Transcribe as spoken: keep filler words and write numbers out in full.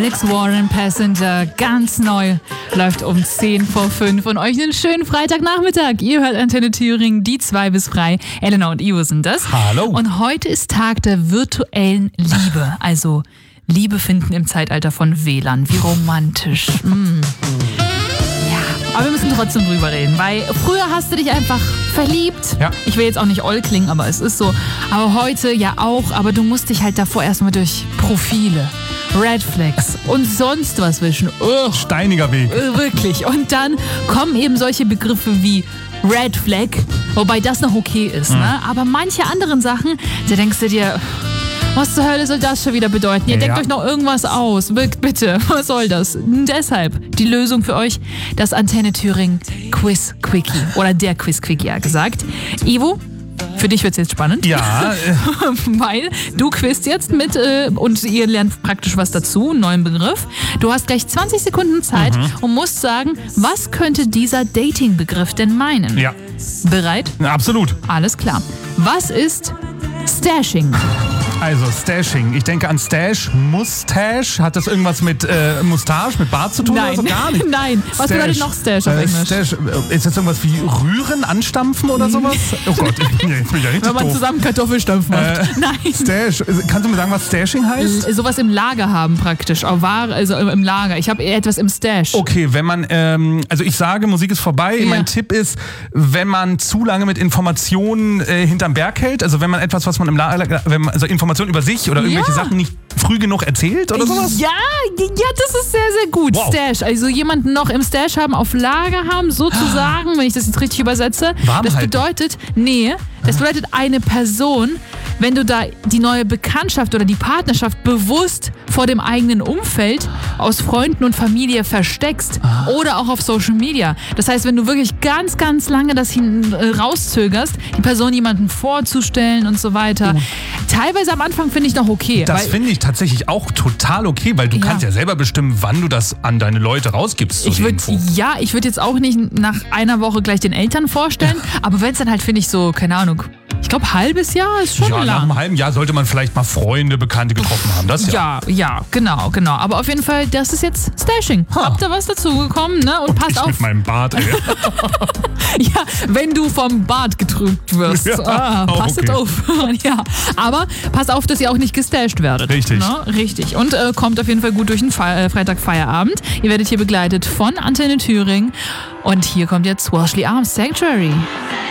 Alex Warren, Passenger, ganz neu, läuft um zehn vor fünf und euch einen schönen Freitagnachmittag. Ihr hört Antenne Thüringen, die zwei bis frei. Elena und Ivo sind das. Hallo. Und heute ist Tag der virtuellen Liebe, also Liebe finden im Zeitalter von W L A N. Wie romantisch. Mm. Ja, aber wir müssen trotzdem drüber reden, weil früher hast du dich einfach verliebt. Ja. Ich will jetzt auch nicht oll klingen, aber es ist so. Aber heute ja auch, aber du musst dich halt davor erstmal durch Profile, Red Flags und sonst was wischen. Ugh. Steiniger Weg. Äh, Wirklich. Und dann kommen eben solche Begriffe wie Red Flag, wobei das noch okay ist, mhm. ne? Aber manche anderen Sachen, da denkst du dir, was zur Hölle soll das schon wieder bedeuten? Ihr ja. denkt euch noch irgendwas aus. Bitte, was soll das? Deshalb die Lösung für euch, das Antenne Thüringen Quiz Quickie. Oder der Quiz Quickie, ja gesagt. Ivo, für dich wird es jetzt spannend. Ja. Weil du quizst jetzt mit äh, und ihr lernt praktisch was dazu, einen neuen Begriff. Du hast gleich zwanzig Sekunden Zeit mhm. und musst sagen, was könnte dieser Dating-Begriff denn meinen? Ja. Bereit? Na, absolut. Alles klar. Was ist Stashing? Also Stashing. Ich denke an Stash, Mustache. Hat das irgendwas mit äh, Mustache, mit Bart zu tun? Nein. Oder so? Gar nicht. Nein. Was Stash. bedeutet noch Stash auf äh, Englisch? Stash. Ist das irgendwas wie Rühren, Anstampfen oder sowas? Oh Gott, ich bin ja, jetzt bin ich ja richtig Wenn man doof. zusammen Kartoffelstampf macht. Äh, Nein. Stash. Kannst du mir sagen, was Stashing heißt? Sowas im Lager haben praktisch. Auf Ware, also im Lager. Ich habe eher etwas im Stash. Okay, wenn man, ähm, also ich sage, Musik ist vorbei. Ja. Mein Tipp ist, wenn man zu lange mit Informationen äh, hinterm Berg hält, also wenn man etwas, was man im Lager, wenn man, also Informationen über sich oder irgendwelche Ja. Sachen nicht früh genug erzählt oder sowas? Ja, ja, das ist sehr, sehr gut. Wow. Stash. Also jemanden noch im Stash haben, auf Lager haben, sozusagen, wenn ich das jetzt richtig übersetze. Warm Das halten. bedeutet, nee, das bedeutet eine Person, wenn du da die neue Bekanntschaft oder die Partnerschaft bewusst vor dem eigenen Umfeld aus Freunden und Familie versteckst Ah. oder auch auf Social Media. Das heißt, wenn du wirklich ganz, ganz lange das hin, äh, rauszögerst, die Person jemanden vorzustellen und so weiter. Oh. Teilweise am Anfang finde ich noch okay. Das weil finde ich tatsächlich auch total okay, weil du Ja. kannst ja selber bestimmen, wann du das an deine Leute rausgibst. So ich die würde Info. ja, ich würde jetzt auch nicht nach einer Woche gleich den Eltern vorstellen, aber wenn es dann halt, finde ich, so, keine Ahnung, ich glaube, halbes Jahr ist schon Ja, nach lang. einem halben Jahr sollte man vielleicht mal Freunde, Bekannte getroffen haben. Das ja. Ja, ja, genau, genau. Aber auf jeden Fall, das ist jetzt Stashing. Ha. Habt ihr was dazugekommen, ne? Und passt Ich auf. mit meinem Bart, ey. Ja, wenn du vom Bart getrübt wirst. Ja, ah, auch passt okay. auf. Ja, aber passt auf, dass ihr auch nicht gestasht werdet. Richtig. Ne? Richtig. Und äh, kommt auf jeden Fall gut durch den Fe äh, Freitag-Feierabend. Ihr werdet hier begleitet von Antenne Thüringen. Und hier kommt jetzt Washley Arms Sanctuary.